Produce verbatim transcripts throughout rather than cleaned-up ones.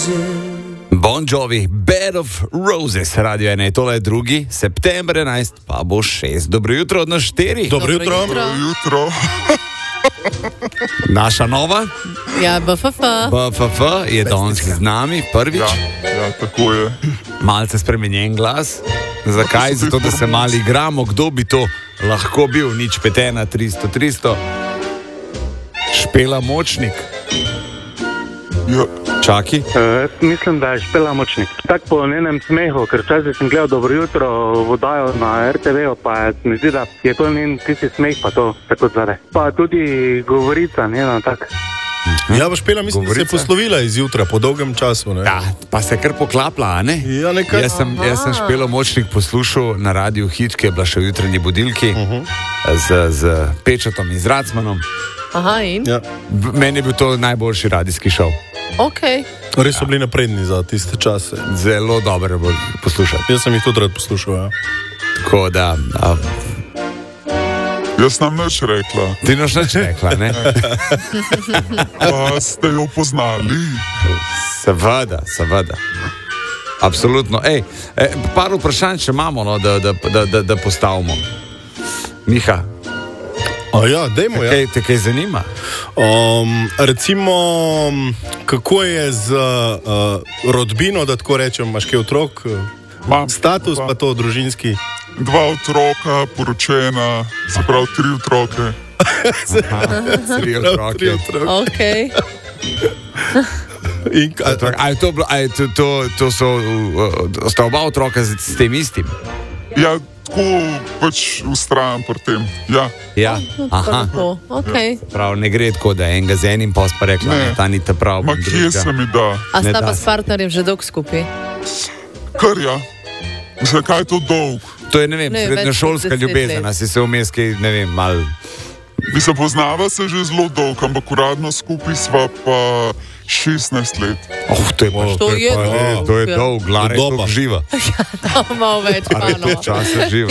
Bon Jovi, Bed of Roses, radio ena je tole, drugi, september enajsti, pa bo šest. Dobro jutro od nas štiri. Dobro jutro. Dobro jutro. Naša nova Ja, B F F. B F F je danes z nami, prvič. Ja, ja, tako je. Malce spremenjen glas. Zakaj? Zato, da se malo igramo, kdo bi to lahko bil, nič petena, tristo, tristo. Špela Močnik. Ja. Čaki. Uh, mislim, da je Špela Močnik. Tako po njenem smehu, ker včasih sem gledal Dobro jutro vodajo na R T V-u, pa se mi zdi, da je to njen tisti smeh, pa to tako zare. Pa tudi govorica njena tak. Ja, pa Špela, mislim, govorica. Da se je poslovila izjutra po dolgem času. Ne? Ja, pa se kar poklapla, a ne? Ja, nekaj. Jaz sem, jaz sem Špelo Močnik poslušal na radiju Hit, ki je bila še v jutranji budilki, uh -huh. z, z Pečatom in z Racmanom. Aha, in? Ja. Meni je bil to najboljši radijski šov. Ok. Res so bili napredni za tiste čase. Zelo dobro bo poslušati. Jaz sem jih tudi rad poslušal. Ja. Tako da... A... Jaz nam nič rekla. Ti noš nič rekla, ne? Pa ste jo poznali? Seveda, seveda. Absolutno. Ej, eh, par vprašanj še imamo, no, da, da, da, da, da postavimo. Miha. A ja, dajmo, ja. Kaj te kaj zanima? Um, recimo, kako je z uh, rodbino, da tako rečem, imaš kaj otrok? Mam, Status dva, pa to družinski. Dva otroka, poročena, se pravi tri otroke. Aha, tri otroke. Tri otroke. Ok. In, a, A je to, a je to, to, to so, uh, sta oba otroka z, s tem istim? Ja, tako pač ustrajam pri tem. Ja, Ja, aha. Tako, ok. Prav, ne gre tako, da enega z enim pa pa rekla, Ne. ne, ta ni ta prav. ma kje se mi da? A Ne sta da pa se. s partnerjem že dolgo skupaj? Kar ja. Zakaj je to dolg? To je, ne vem, Ne, srednjošolska več kot deset ljubezen, let. a si se vmes kaj, ne vem, mal... Mi se poznava se že zelo dolgo, ampak uradno skupaj sva pa šestnajst let. Oh, to je pa, To je pa, dolg, to je ja. dolg, Lara je Doba. dolg živa. To malo več, pa no. Časa živa.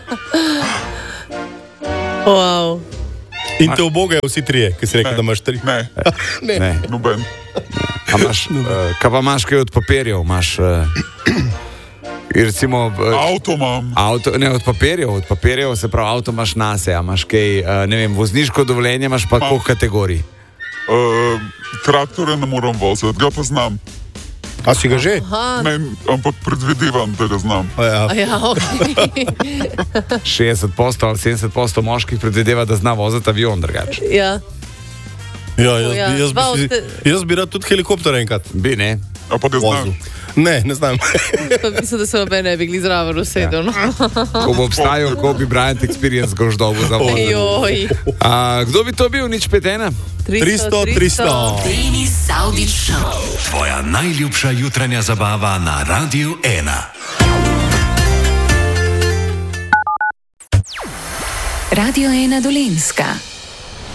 Wow. in te obogajo vsi trije, ki si rekel, Ne. da imaš tri. Ne, Ne. noben. A imaš, uh, kaj pa imaš kaj od papirjev? Imaš, uh, recimo, uh, Avto imam, avto, ne, od papirjev, od papirjev, se pravi, avto imaš nase, a imaš kaj, uh, ne vem, vozniško dovoljenje imaš pa koliko kategorij? uh, traktore ne moram voziti, ga pa znam. A si ga že? Aha. Ne, ampak predvidevam, da ga znam. A ja. A ja, ok. šestdeset odstotkov ali sedemdeset odstotkov moških predvideva, da zna voziti avion drugače. Ja. Ja, jaz, Ja, bi, jaz, dva bi, si- ste- jaz bi rad tudi helikopter enkrat Bi, ne? A pa ga vozil. znam. Ne, ne znam. Pa mislim, da se noben ne bi gli zraven usedel. No. Ko bo obstajal, ko bi Bryant Experience goždovo za voz. Joj. A, kdo bi to bil, nič petena? tristo, tristo. Denis Saudić Show. Tvoja najljubša jutranja zabava na Radiu ena. Radio ena Dolenjska.